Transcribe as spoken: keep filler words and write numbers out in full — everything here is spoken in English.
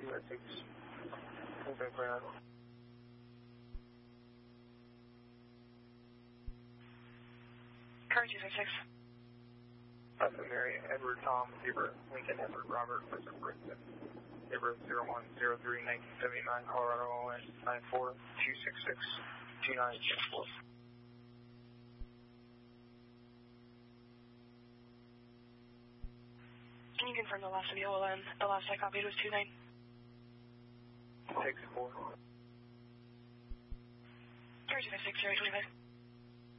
U S six. Okay, clear. Car two six six. Alpha Mary, Edward, Tom, Zebra, Lincoln, Edward, Robert, Person, Brisbane, Zebra, zero one zero three nineteen seventy-nine, Colorado, O N, nine four two six six two nine six four. Can you confirm the last of the O L N? The last I copied was two nine. six four. Car two five six, zero twenty-five.